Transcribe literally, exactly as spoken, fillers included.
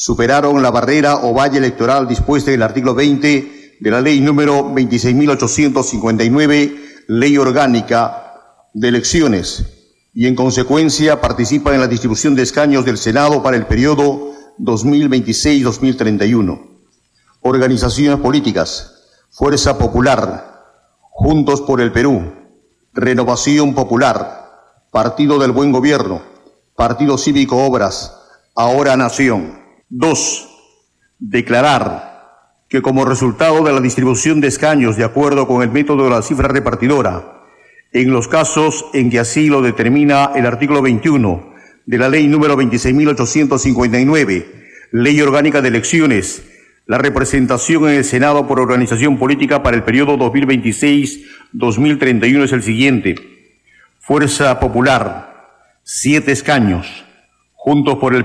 superaron la barrera o valla electoral dispuesta en el artículo veinte de la ley número veintiséis mil ochocientos cincuenta y nueve, Ley Orgánica de Elecciones, y en consecuencia participan en la distribución de escaños del Senado para el periodo dos mil veintiséis a dos mil treinta y uno. Organizaciones políticas: Fuerza Popular, Juntos por el Perú, Renovación Popular, Partido del Buen Gobierno, Partido Cívico Obras, Ahora Nación. Dos, declarar que como resultado de la distribución de escaños de acuerdo con el método de la cifra repartidora, en los casos en que así lo determina el artículo veintiuno de la ley número veintiséis mil ochocientos cincuenta y nueve, Ley Orgánica de Elecciones, la representación en el Senado por organización política para el periodo dos mil veintiséis a dos mil treinta y uno es el siguiente: Fuerza Popular, siete escaños; Juntos por el